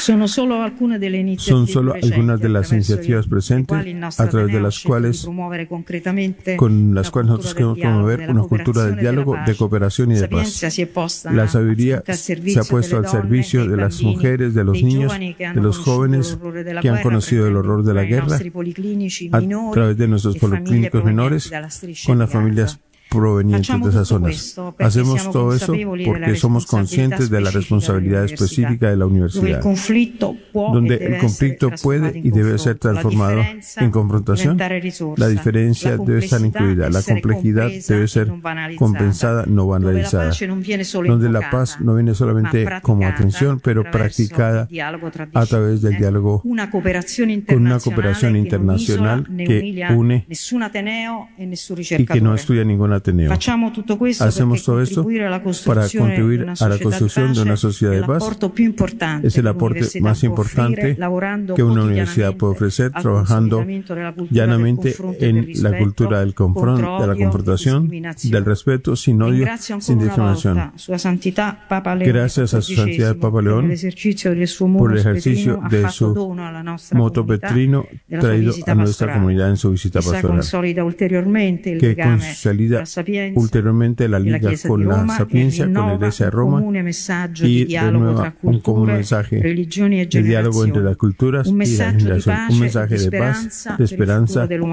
Son solo algunas de las iniciativas presentes a través de las cuales nosotros queremos promover una cultura del diálogo, de cooperación y de paz. La sabiduría se ha puesto al servicio de las mujeres, de los niños, de los jóvenes que han conocido el horror de la guerra a través de nuestros policlínicos menores con las familias provenientes de esas zonas. Hacemos todo eso porque somos conscientes de la responsabilidad específica de la universidad, donde el conflicto puede y debe ser transformado en confrontación. La diferencia debe estar incluida, la complejidad debe ser compensada, no banalizada, donde la paz no viene solamente como atención, pero practicada a través del diálogo, con una cooperación internacional que une y que no excluye ningún Ateneo. Hacemos todo esto para contribuir a la construcción de una sociedad de paz. Es el aporte más importante que una universidad puede ofrecer, trabajando llanamente en la cultura del de la confrontación, del respeto, sin odio, sin discriminación. Gracias a su santidad el Papa León por el ejercicio de su moto petrino traído a nuestra comunidad en su visita pastoral, que consolida ulteriormente la liga con la sapiencia, con la Iglesia de Roma y renueva un común mensaje de diálogo entre las culturas y la generación, un mensaje de paz, de esperanza